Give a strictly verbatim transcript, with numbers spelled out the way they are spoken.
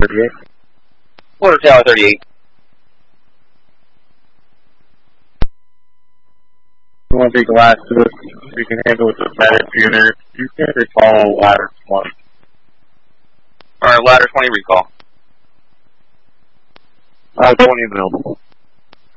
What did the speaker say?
thirty-eight. Quarter Tower thirty-eight. You want to take the last to this? You can handle it with the medic unit. You can recall ladder twenty. Alright, ladder twenty recall. Uh, twenty available.